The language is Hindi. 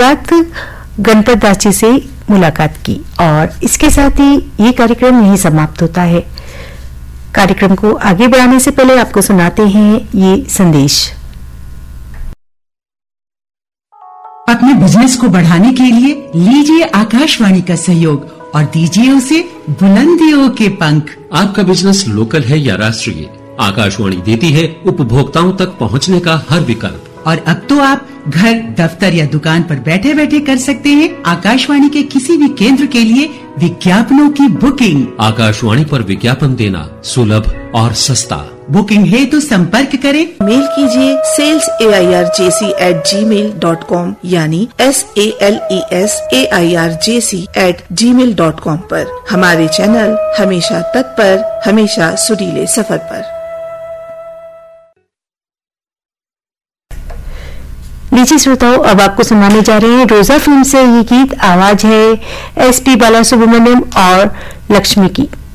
मुलाकात गणपत दास जी से मुलाकात की और इसके साथ ही ये कार्यक्रम यहीं समाप्त होता है। कार्यक्रम को आगे बढ़ाने से पहले आपको सुनाते हैं ये संदेश। अपने बिजनेस को बढ़ाने के लिए लीजिए आकाशवाणी का सहयोग और दीजिए उसे बुलंदियों के पंख। आपका बिजनेस लोकल है या राष्ट्रीय, आकाशवाणी देती है उपभोक्ताओं तक पहुंचने का हर विकल्प। और अब तो आप घर, दफ्तर या दुकान पर बैठे बैठे कर सकते हैं आकाशवाणी के किसी भी केंद्र के लिए विज्ञापनों की बुकिंग। आकाशवाणी पर विज्ञापन देना सुलभ और सस्ता। बुकिंग है तो संपर्क करें। मेल कीजिए salesairjc@gmail.com यानी salesairjc@gmail.com पर। हमारे चैनल हमेशा तत्पर, हमेशा सुरीले सफर पर। लीजिए श्रोताओं, अब आपको सुनाने जा रहे हैं रोजा फिल्म से ये गीत। आवाज है SP बालासुब्रमण्यम और लक्ष्मी की।